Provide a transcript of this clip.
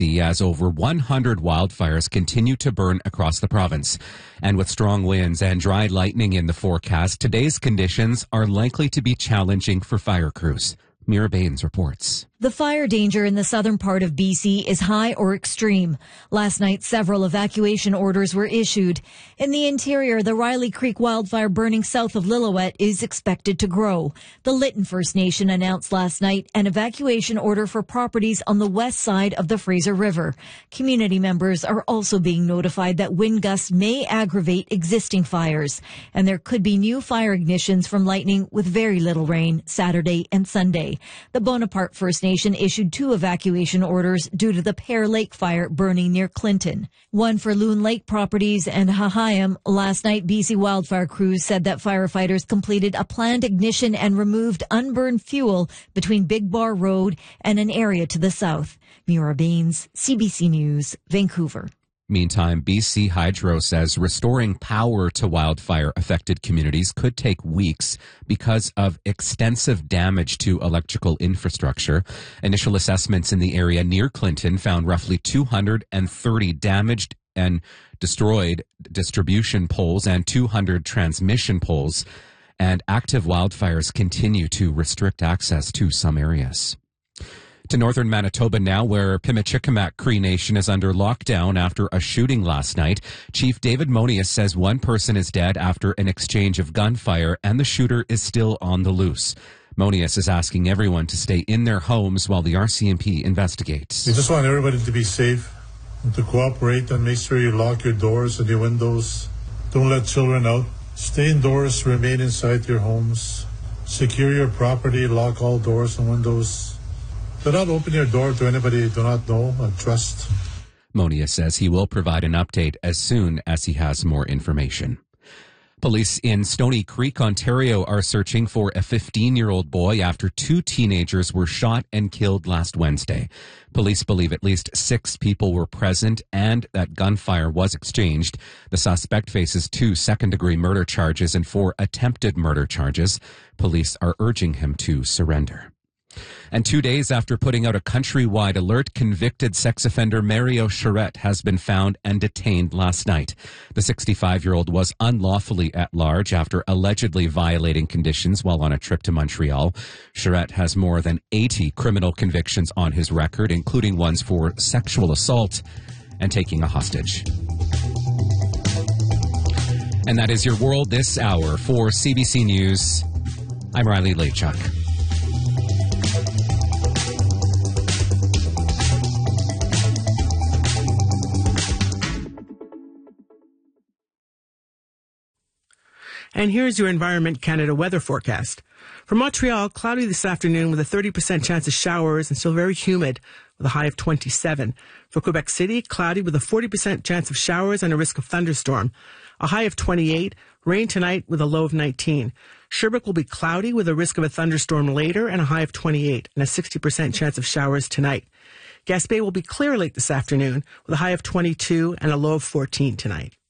as over 100 wildfires continue to burn across the province. And with strong winds and dry lightning in the forecast, today's conditions are likely to be challenging for fire crews. Mira Baines reports. The fire danger in the southern part of BC is high or extreme. Last night, several evacuation orders were issued. In the interior, the Riley Creek wildfire burning south of Lillooet is expected to grow. The Lytton First Nation announced last night an evacuation order for properties on the west side of the Fraser River. Community members are also being notified that wind gusts may aggravate existing fires, and there could be new fire ignitions from lightning with very little rain Saturday and Sunday. The Bonaparte First Nation issued 2 evacuation orders due to the Pear Lake fire burning near Clinton. One for Loon Lake Properties and Hahayam. Last night, BC wildfire crews said that firefighters completed a planned ignition and removed unburned fuel between Big Bar Road and an area to the south. Mira Baines, CBC News, Vancouver. Meantime, BC Hydro says restoring power to wildfire-affected communities could take weeks because of extensive damage to electrical infrastructure. Initial assessments in the area near Clinton found roughly 230 damaged and destroyed distribution poles and 200 transmission poles. And active wildfires continue to restrict access to some areas. To northern Manitoba now, where Pimicikamak Cree Nation is under lockdown after a shooting last night. Chief David Monius says one person is dead after an exchange of gunfire and the shooter is still on the loose. Monius is asking everyone to stay in their homes while the RCMP investigates. We just want everybody to be safe and to cooperate and make sure you lock your doors and your windows. Don't let children out. Stay indoors, remain inside your homes. Secure your property, lock all doors and windows. Do not open your door to anybody you do not know and trust. Monius says he will provide an update as soon as he has more information. Police in Stoney Creek, Ontario are searching for a 15-year-old boy after 2 teenagers were shot and killed last Wednesday. Police believe at least 6 people were present and that gunfire was exchanged. The suspect faces 2 second-degree murder charges and 4 attempted murder charges. Police are urging him to surrender. And 2 days after putting out a countrywide alert, convicted sex offender Mario Charette has been found and detained last night. The 65-year-old was unlawfully at large after allegedly violating conditions while on a trip to Montreal. Charette has more than 80 criminal convictions on his record, including ones for sexual assault and taking a hostage. And that is your world this hour. For CBC News, I'm Riley Lachuk. And here's your Environment Canada weather forecast. For Montreal, cloudy this afternoon with a 30% chance of showers and still very humid with a high of 27. For Quebec City, cloudy with a 40% chance of showers and a risk of thunderstorm. A high of 28. Rain tonight with a low of 19. Sherbrooke will be cloudy with a risk of a thunderstorm later and a high of 28 and a 60% chance of showers tonight. Gaspé will be clear late this afternoon with a high of 22 and a low of 14 tonight.